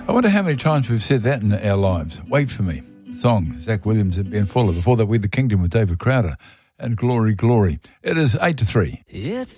I wonder how many times we've said that in our lives. Wait for me. The song, Zach Williams and Ben Fuller. Before that, We the Kingdom with David Crowder. And Glory, Glory. It is 8 to 3. It's